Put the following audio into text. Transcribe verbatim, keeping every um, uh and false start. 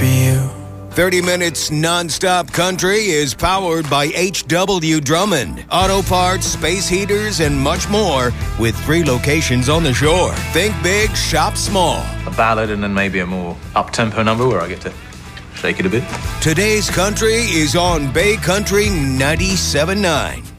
for you. thirty minutes non-stop country is powered by H W Drummond. Auto parts, space heaters, and much more with three locations on the shore. Think big, shop small. A ballad and then maybe a more up-tempo number where I get to shake it a bit. Today's country is on Bay Country ninety-seven point nine.